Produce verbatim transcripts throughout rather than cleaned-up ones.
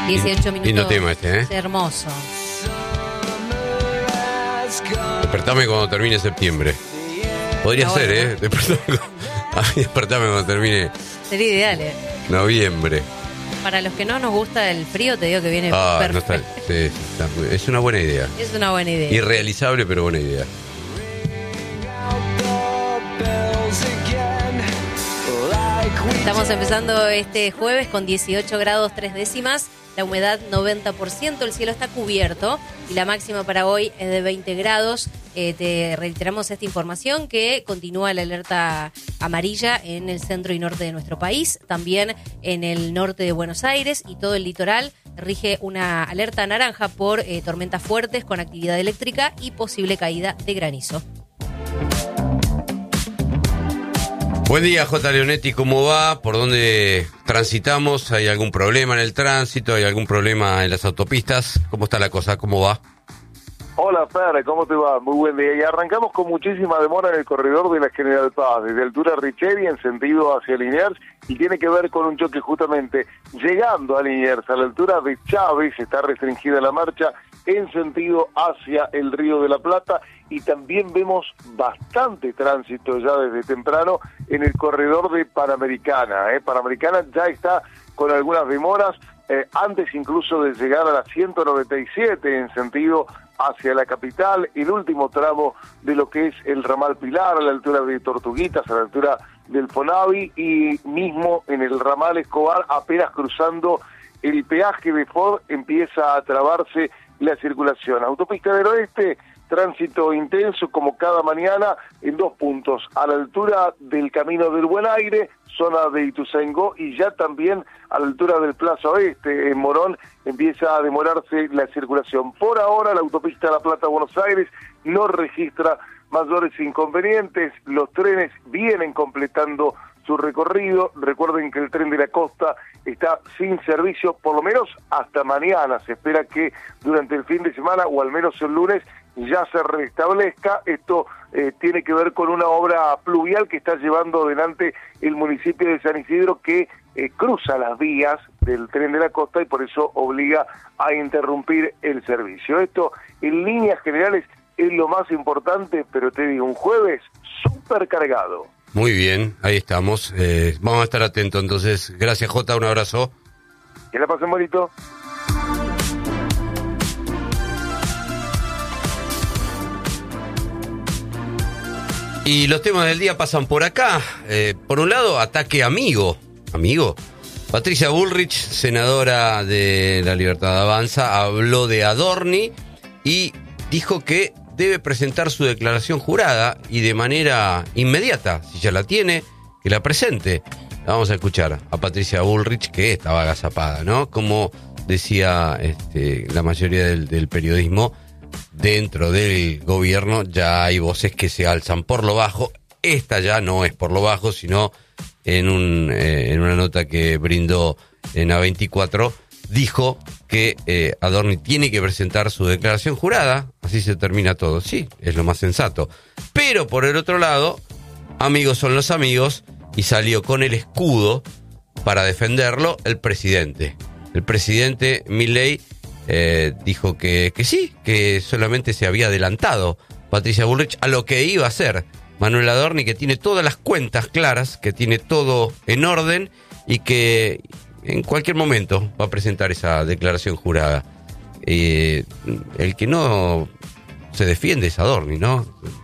dieciocho minutos. Lindo tema este, ¿eh? Es hermoso. Despertame cuando termine septiembre. Podría Ah, ser, bueno. ¿eh? Despertame, a mí despertame cuando termine Sería ideal, ¿eh? noviembre. Para los que no nos gusta el frío, te digo que viene Ah, no perfecto. está, sí, sí, está muy- es una buena idea. Es una buena idea. Irrealizable, pero buena idea. Estamos empezando este jueves con dieciocho grados tres décimas, la humedad noventa por ciento, el cielo está cubierto y la máxima para hoy es de veinte grados. Eh, te reiteramos esta información que continúa la alerta amarilla en el centro y norte de nuestro país, también en el norte de Buenos Aires y todo el litoral. Rige una alerta naranja por eh, tormentas fuertes con actividad eléctrica y posible caída de granizo. Buen día, J. Leonetti, ¿cómo va? ¿Por dónde transitamos? ¿Hay algún problema en el tránsito? ¿Hay algún problema en las autopistas? ¿Cómo está la cosa? ¿Cómo va? Hola, Fer, ¿cómo te va? Muy buen día. Y arrancamos con muchísima demora en el corredor de la General Paz, desde altura Richeri en sentido hacia Liniers, y tiene que ver con un choque justamente llegando a Liniers, a la altura de Chávez, está restringida la marcha en sentido hacia el Río de la Plata, y también vemos bastante tránsito ya desde temprano en el corredor de Panamericana. ¿eh? Panamericana ya está con algunas demoras, eh, antes incluso de llegar a la ciento noventa y siete en sentido hacia la capital, el último tramo de lo que es el ramal Pilar, a la altura de Tortuguitas, a la altura del Fonavi, y mismo en el ramal Escobar, apenas cruzando el peaje de Ford, empieza a trabarse la circulación. Autopista del Oeste, tránsito intenso como cada mañana en dos puntos, a la altura del Camino del Buen Aire, zona de Ituzaingó, y ya también a la altura del Plaza Oeste, en Morón, empieza a demorarse la circulación. Por ahora, la autopista La Plata-Buenos Aires no registra mayores inconvenientes, los trenes vienen completando su recorrido. Recuerden que el tren de la costa está sin servicio, por lo menos hasta mañana. Se espera que durante el fin de semana, o al menos el lunes, ya se restablezca. Esto eh, tiene que ver con una obra pluvial que está llevando adelante el municipio de San Isidro, que eh, cruza las vías del tren de la costa y por eso obliga a interrumpir el servicio. Esto, en líneas generales, es lo más importante, pero te digo, un jueves súper cargado. Muy bien, ahí estamos. Eh, vamos a estar atentos entonces. Gracias, Jota, un abrazo. Que la pasen bonito. Y los temas del día pasan por acá. Eh, por un lado, ataque amigo. Amigo. Patricia Bullrich, senadora de La Libertad Avanza, habló de Adorni y dijo que debe presentar su declaración jurada y de manera inmediata, si ya la tiene, que la presente. Vamos a escuchar a Patricia Bullrich, que estaba agazapada, ¿no? Como decía este, la mayoría del, del periodismo, dentro del gobierno ya hay voces que se alzan por lo bajo. Esta ya no es por lo bajo, sino en, un, eh, en una nota que brindó en A veinticuatro, dijo que eh, Adorni tiene que presentar su declaración jurada, así se termina todo. Sí, es lo más sensato. Pero por el otro lado, amigos son los amigos, y salió con el escudo para defenderlo el presidente. El presidente Milei eh, dijo que, que sí, que solamente se había adelantado Patricia Bullrich a lo que iba a hacer Manuel Adorni, que tiene todas las cuentas claras, que tiene todo en orden y que en cualquier momento va a presentar esa declaración jurada. Eh, el que no se defiende es Adorni, ¿no?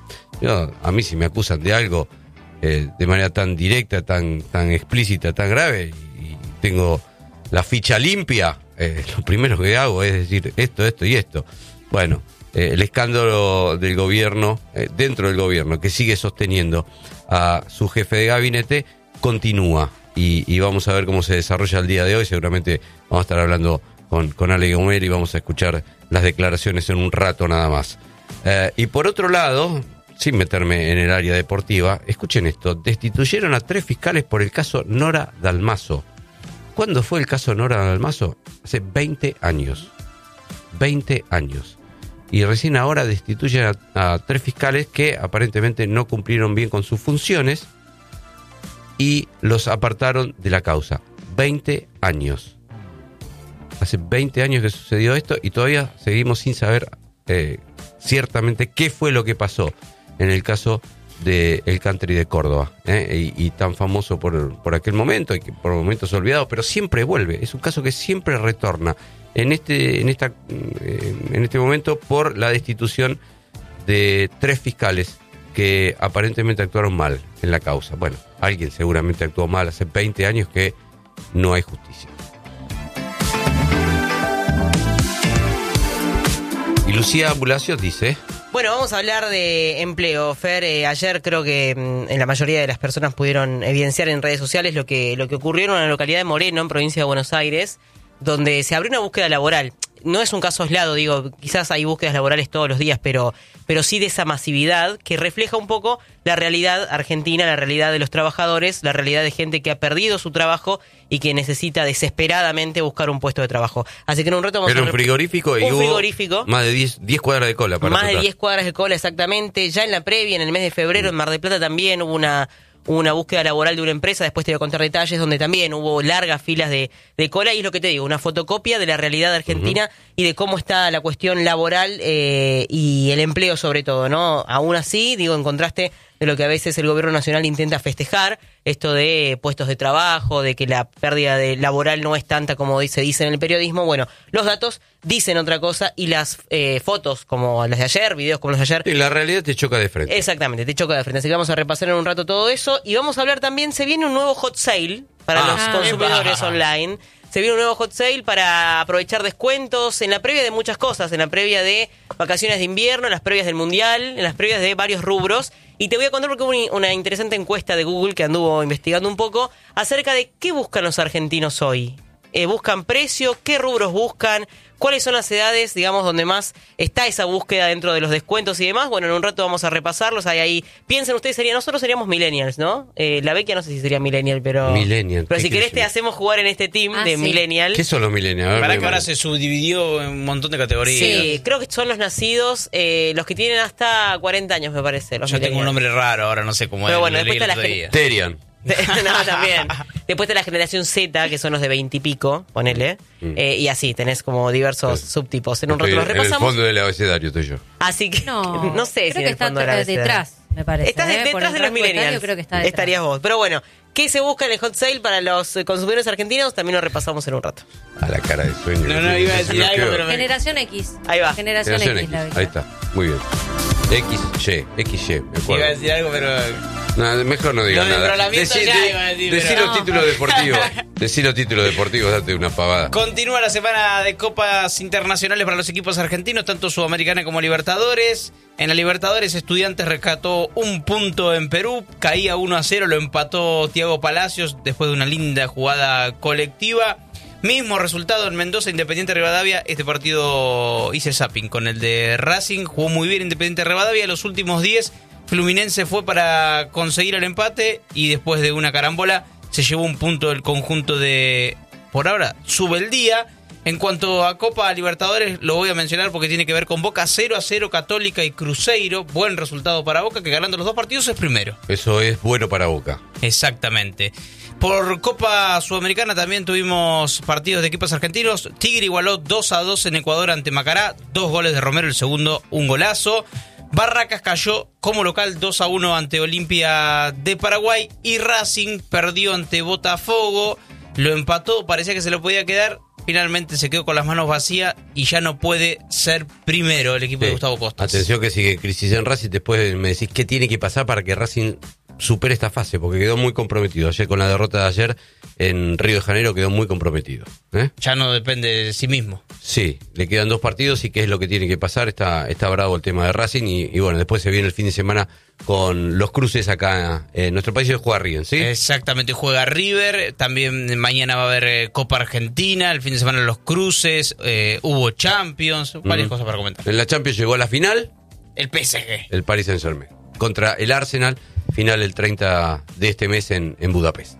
Yo, a mí si me acusan de algo eh, de manera tan directa, tan, tan explícita, tan grave, y tengo la ficha limpia, eh, lo primero que hago es decir esto, esto y esto. Bueno, eh, el escándalo del gobierno, eh, dentro del gobierno, que sigue sosteniendo a su jefe de gabinete, continúa. Y, y vamos a ver cómo se desarrolla el día de hoy. Seguramente vamos a estar hablando con, con Ale Gomer y vamos a escuchar las declaraciones en un rato nada más. Eh, y por otro lado, sin meterme en el área deportiva, escuchen esto: destituyeron a tres fiscales por el caso Nora Dalmazo. ¿Cuándo fue el caso Nora Dalmazo? Hace veinte años. veinte años. Y recién ahora destituyen a, a tres fiscales que aparentemente no cumplieron bien con sus funciones y los apartaron de la causa. veinte años. Hace veinte años que sucedió esto y todavía seguimos sin saber eh, ciertamente qué fue lo que pasó en el caso del country de Córdoba, ¿eh? y, y tan famoso por, por aquel momento y que por momentos olvidado, pero siempre vuelve. Es un caso que siempre retorna en este, en esta, en este momento por la destitución de tres fiscales que aparentemente actuaron mal en la causa. Bueno, alguien seguramente actuó mal hace veinte años que no hay justicia. Y Lucía Bulacios dice... Bueno, vamos a hablar de empleo, Fer. Eh, ayer creo que mm, en la mayoría de las personas pudieron evidenciar en redes sociales lo que, lo que ocurrió en la localidad de Moreno, en provincia de Buenos Aires, donde se abrió una búsqueda laboral. No es un caso aislado, digo, quizás hay búsquedas laborales todos los días, pero, pero sí de esa masividad que refleja un poco la realidad argentina, la realidad de los trabajadores, la realidad de gente que ha perdido su trabajo y que necesita desesperadamente buscar un puesto de trabajo. Así que en un rato vamos Era a... un frigorífico y un hubo frigorífico. más de diez cuadras de cola. Para más tratar. de diez cuadras de cola, exactamente. Ya en la previa, en el mes de febrero, en Mar del Plata también hubo una... una búsqueda laboral de una empresa, después te voy a contar detalles, donde también hubo largas filas de, de cola, y es lo que te digo, una fotocopia de la realidad argentina uh-huh. y de cómo está la cuestión laboral eh, y el empleo sobre todo, ¿no? Aún así, digo, en contraste de lo que a veces el gobierno nacional intenta festejar, esto de puestos de trabajo, de que la pérdida de laboral no es tanta como se dice en el periodismo. Bueno, los datos dicen otra cosa y las eh, fotos como las de ayer, videos como los de ayer... Y la realidad te choca de frente. Exactamente, te choca de frente. Así que vamos a repasar en un rato todo eso y vamos a hablar también, se viene un nuevo hot sale para ah, los ah, consumidores epa. online. Se viene un nuevo hot sale para aprovechar descuentos en la previa de muchas cosas, en la previa de vacaciones de invierno, en las previas del Mundial, en las previas de varios rubros. Y te voy a contar porque hubo una interesante encuesta de Google que anduvo investigando un poco acerca de qué buscan los argentinos hoy. Eh, ¿Buscan precio? ¿Qué rubros buscan? ¿Cuáles son las edades, digamos, donde más está esa búsqueda dentro de los descuentos y demás? Bueno, en un rato vamos a repasarlos. Ahí, ahí. Piensen ustedes, sería, nosotros seríamos millennials, ¿no? Eh, la Bequia no sé si sería millennial, pero... Millennial. Pero si querés decir? te hacemos jugar en este team Ah, de sí. millennial. ¿Qué son los millennials? Para que ahora se subdividió en un montón de categorías. Sí, creo que son los nacidos, eh, los que tienen hasta cuarenta años, me parece. Los Yo tengo un millennials. nombre raro, ahora no sé cómo Pero es. bueno, lo leí después está el la otro gen- día. Terian. No, también. Después de la generación Z, que son los de veinte y pico, ponele. Mm. Eh, y así, tenés como diversos Sí. subtipos. En un Estoy rato los en el repasamos. fondo del abecedario estoy yo. Así que No, no, sé creo si en que el está fondo de la tra- abecedario. detrás, me parece. Estás ¿eh? de- Por detrás de el los rango etario millennials. creo que está detrás. Estarías vos. Pero bueno, ¿qué se busca en el hot sale para los eh, consumidores argentinos? También lo repasamos en un rato. A la cara de sueño. No, no, iba a decir algo, pero me- Generación X. Ahí va. Generación, Generación X, la X. Bequia. Ahí está. Muy bien. X Y. X Y. Me Iba a acuerdo. decir algo, pero... No, mejor no digas Lo de nada. enrolamiento Decí, ya de- iba a decir, decí pero- los títulos deportivos. Decí los títulos deportivos, date una pavada. Continúa la semana de copas internacionales para los equipos argentinos, tanto Sudamericana como Libertadores. En la Libertadores, Estudiantes rescató un punto en Perú, caía uno a cero, lo empató Thiago Palacios después de una linda jugada colectiva. Mismo resultado en Mendoza, Independiente Rivadavia. Este partido hice zapping con el de Racing, jugó muy bien Independiente Rivadavia. Los últimos diez, Fluminense fue para conseguir el empate y después de una carambola se llevó un punto del conjunto de, por ahora, Subeldía. En cuanto a Copa Libertadores, lo voy a mencionar porque tiene que ver con Boca, cero a cero Católica y Cruzeiro. Buen resultado para Boca, que ganando los dos partidos es primero. Eso es bueno para Boca. Exactamente. Por Copa Sudamericana también tuvimos partidos de equipos argentinos. Tigre igualó dos a dos en Ecuador ante Macará. Dos goles de Romero, el segundo un golazo. Barracas cayó como local dos a uno ante Olimpia de Paraguay. Y Racing perdió ante Botafogo. Lo empató, parecía que se lo podía quedar. Finalmente se quedó con las manos vacías y ya no puede ser primero el equipo Sí. de Gustavo Costas. Atención que sigue crisis en Racing. Después me decís qué tiene que pasar para que Racing supere esta fase, porque quedó muy comprometido. Ayer con la derrota de ayer en Río de Janeiro quedó muy comprometido. ¿eh? Ya no depende de sí mismo. Sí, le quedan dos partidos y qué es lo que tiene que pasar. Está, está bravo el tema de Racing y, y bueno, después se viene el fin de semana con los cruces acá en nuestro país y juega River, ¿sí? Exactamente, juega River. También mañana va a haber eh, Copa Argentina. El fin de semana los cruces. Eh, hubo Champions. Varias Mm. cosas para comentar. En la Champions llegó a la final El P S G. el Paris Saint-Germain contra el Arsenal, final el treinta de este mes en, en Budapest.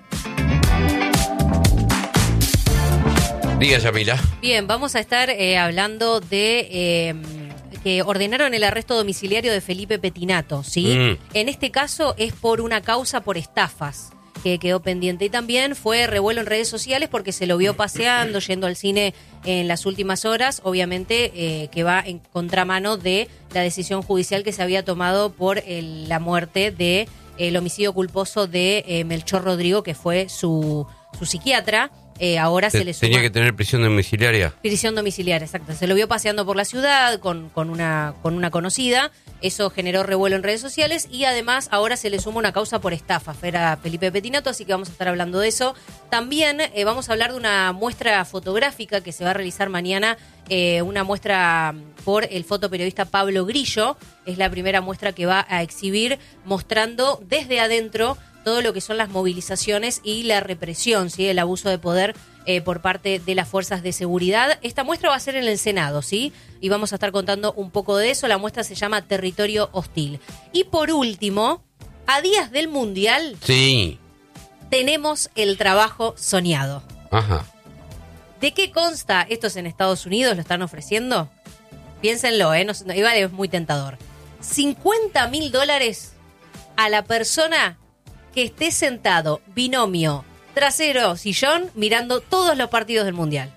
Diga, Yamila. Bien, vamos a estar eh, hablando de eh, que ordenaron el arresto domiciliario de Felipe Petinato, ¿sí? Mm. En este caso es por una causa por estafas. que quedó pendiente. Y también fue revuelo en redes sociales porque se lo vio paseando, yendo al cine en las últimas horas, obviamente eh, que va en contramano de la decisión judicial que se había tomado por el, la muerte de el homicidio culposo de eh, Melchor Rodrigo, que fue su, su psiquiatra. Eh, ahora Te, se le suma tenía que tener prisión domiciliaria. prisión domiciliaria, exacto. Se lo vio paseando por la ciudad con, con, una, con una conocida. Eso generó revuelo en redes sociales y además ahora se le suma una causa por estafa. Era Felipe Pettinato, así que vamos a estar hablando de eso. También eh, vamos a hablar de una muestra fotográfica que se va a realizar mañana, eh, una muestra por el fotoperiodista Pablo Grillo. Es la primera muestra que va a exhibir mostrando desde adentro todo lo que son las movilizaciones y la represión, ¿sí? El abuso de poder eh, por parte de las fuerzas de seguridad. Esta muestra va a ser en el Senado, ¿sí? Y vamos a estar contando un poco de eso. La muestra se llama Territorio Hostil. Y por último, a días del Mundial, Sí. tenemos el trabajo soñado. Ajá. ¿De qué consta? Esto es en Estados Unidos, lo están ofreciendo. Piénsenlo, ¿eh? No, no, igual es muy tentador. cincuenta mil dólares a la persona que esté sentado, binomio, trasero, sillón, mirando todos los partidos del Mundial.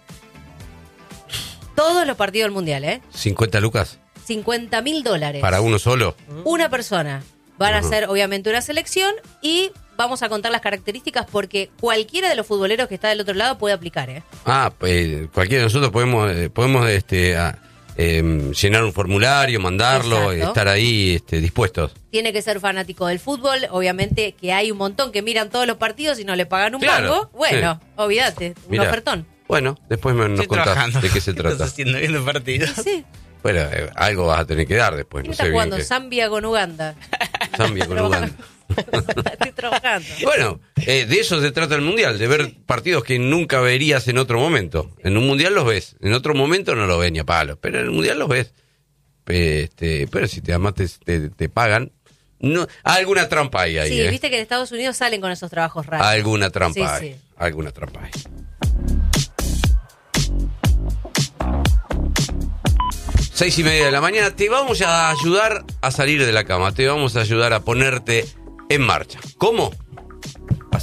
Todos los partidos del Mundial, ¿eh? ¿cincuenta lucas? cincuenta mil dólares. ¿Para uno solo? Una persona. Van a Ujú. hacer, obviamente, una selección y vamos a contar las características porque cualquiera de los futboleros que está del otro lado puede aplicar, ¿eh? Ah, pues cualquiera de nosotros podemos, eh, podemos este, a- em, llenar un formulario, mandarlo, Exacto. estar ahí este, dispuestos. Tiene que ser fanático del fútbol, obviamente que hay un montón que miran todos los partidos y no le pagan un Claro, mango. Bueno, sí. olvídate, un Mirá. ofertón. Bueno, después me, nos Estoy contás trabajando. de qué se ¿Qué trata. estás haciendo? Viendo partidos. Sí, Bueno, eh, algo vas a tener que dar después, ¿quién no está sé bien jugando? qué. Zambia con Uganda. Zambia con Uganda. Estoy trabajando. Bueno, eh, de eso se trata el Mundial, de ver partidos que nunca verías en otro momento. En un Mundial los ves, en otro momento no los ves ni a palos, pero en el Mundial los ves. Este, pero si te además te, te, te pagan, no, alguna trampa hay ahí, Sí, ¿eh? viste que en Estados Unidos salen con esos trabajos raros. Alguna trampa Sí, hay, sí. alguna trampa hay. Seis y media de la mañana, te vamos a ayudar a salir de la cama, te vamos a ayudar a ponerte en marcha. ¿Cómo?